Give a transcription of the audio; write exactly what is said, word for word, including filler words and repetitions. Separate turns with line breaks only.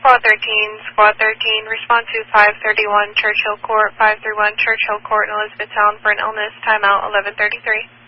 Squad thirteen, Squad thirteen, respond to five thirty-one Churchill Court, five thirty-one Churchill Court in Elizabethtown for an illness, timeout eleven thirty-three.